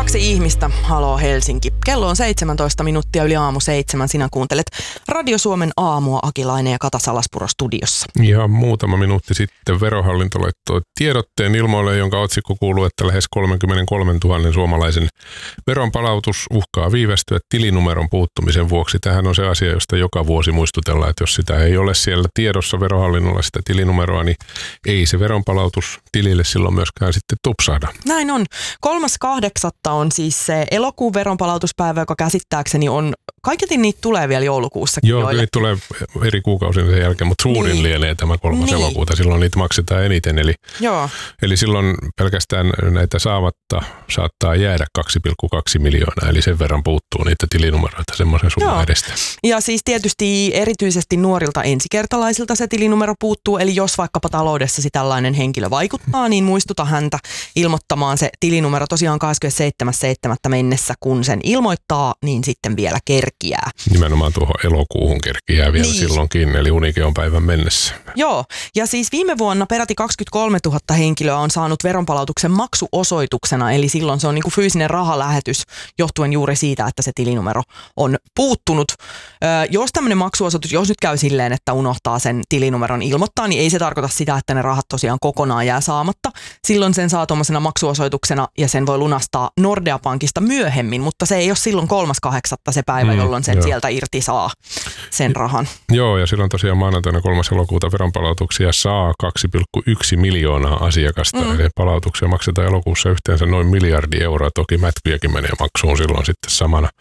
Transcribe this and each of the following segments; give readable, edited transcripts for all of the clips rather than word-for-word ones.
2 ihmistä, haloo Helsinki. Kello on 17 minuuttia yli aamu 7. Sinä kuuntelet Radio Suomen aamua, Akilainen ja Kata Salaspuro studiossa. Ihan muutama minuutti sitten Verohallinto laittoi tiedotteen ilmoille, jonka otsikko kuuluu, että lähes 33 000 suomalaisen veronpalautus uhkaa viivästyä tilinumeron puuttumisen vuoksi. Tähän on se asia, josta joka vuosi muistutellaan, että jos sitä ei ole siellä tiedossa Verohallinnolla sitä tilinumeroa, niin ei se veronpalautus tilille silloin myöskään sitten tupsahda. Näin on. 3.8. on siis se elokuun veronpalautuspäivä, joka käsittääkseni on, kaiketi niitä tulee vielä joulukuussakin. Joo, niitä tulee eri kuukausina sen jälkeen, mutta suurin lienee tämä 3. elokuuta. Silloin niitä maksetaan eniten. Eli silloin pelkästään näitä saamatta saattaa jäädä 2,2 miljoonaa, eli sen verran puuttuu niitä tilinumeroita semmoisen summan edestä. Ja siis tietysti erityisesti nuorilta ensikertalaisilta se tilinumero puuttuu, eli jos vaikkapa taloudessasi tällainen henkilö vaikuttaa, niin muistuta häntä ilmoittamaan se tilinumero tosiaan 27.7. mennessä, kun sen ilmoittaa, niin sitten vielä kerkiää. Nimenomaan tuohon elokuuhun kerkiää vielä silloinkin, eli Unike on päivän mennessä. Joo, ja siis viime vuonna peräti 23 000 henkilöä on saanut veronpalautuksen maksuosoituksena, eli silloin se on niin kuin fyysinen rahalähetys johtuen juuri siitä, että se tilinumero on puuttunut. Jos tämmöinen maksuosoitus, jos nyt käy silleen, että unohtaa sen tilinumeron ilmoittaa, niin ei se tarkoita sitä, että ne rahat tosiaan kokonaan jää saamatta. Silloin sen saa tuommoisena maksuosoituksena ja sen voi lunastaa Nordea Pankista myöhemmin, mutta se ei ole silloin 3.8. se päivä, jolloin sen sieltä irti saa sen rahan. Joo, ja silloin tosiaan maanantaina 3. elokuuta veronpalautuksia saa 2,1 miljoonaa asiakasta. Eli palautuksia maksetaan elokuussa yhteensä noin 1 miljardi euroa. Toki mätkyjäkin menee maksuun silloin sitten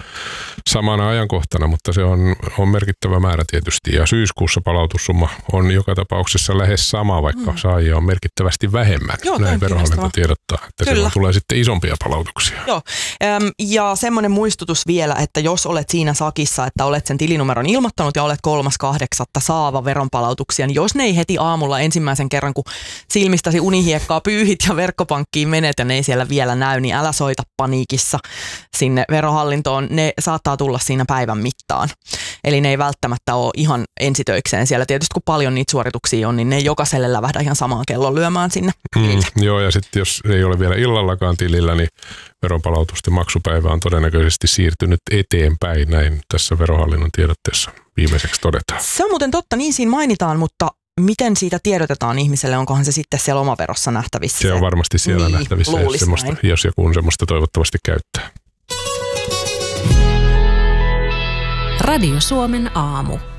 samana ajankohtana, mutta se on merkittävä määrä tietysti. Ja syyskuussa palautussumma on joka tapauksessa lähes sama, vaikka saajia on merkittävästi vähemmän. Joo, näin Verohallinto tiedottaa, että silloin tulee sitten isompia palautuksia. Joo, ja semmoinen muistutus vielä, että jos olet siinä sakissa, että olet sen tilinumeron ilmoittanut ja olet 3.8. saava veronpalautuksia, niin jos ne ei heti aamulla ensimmäisen kerran, kun silmistäsi unihiekkaa pyyhit ja verkkopankkiin menet ja ne ei siellä vielä näy, niin älä soita paniikissa sinne Verohallintoon. Ne saattaa tulla siinä päivän mittaan. Eli ne ei välttämättä ole ihan ensitöikseen siellä. Tietysti kun paljon niitä suorituksia on, niin ne ei jokaiselle lävähdä ihan samaan kellon lyömään sinne. Joo, ja sitten jos ei ole vielä illallakaan tilillä, niin veronpalautusten maksupäivä on todennäköisesti siirtynyt eteenpäin. Näin tässä Verohallinnon tiedotteessa viimeiseksi todetaan. Se on muuten totta, niin siinä mainitaan, mutta miten siitä tiedotetaan ihmiselle? Onkohan se sitten siellä omaverossa nähtävissä? Se on varmasti siellä nähtävissä, jos joku semmoista toivottavasti käyttää. Radio Suomen aamu.